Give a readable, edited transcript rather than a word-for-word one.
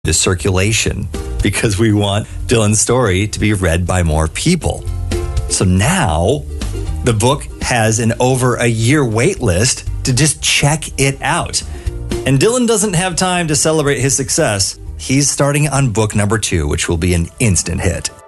to circulation because we want Dylan's story to be read by more people. So now the book has an over a year wait list to just check it out. And Dylan doesn't have time to celebrate his success. He's starting on book number 2, which will be an instant hit.